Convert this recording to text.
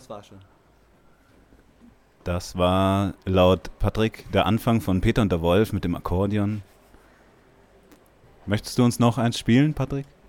Das war schon. Das war laut Patrick der Anfang von Peter und der Wolf mit dem Akkordeon. Möchtest du uns noch eins spielen, Patrick?